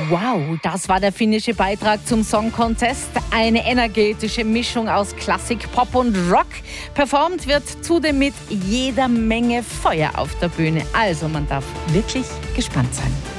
Wow, das war der finnische Beitrag zum Song Contest. Eine energetische Mischung aus Klassik, Pop und Rock. Performt wird zudem mit jeder Menge Feuer auf der Bühne. Also man darf wirklich gespannt sein.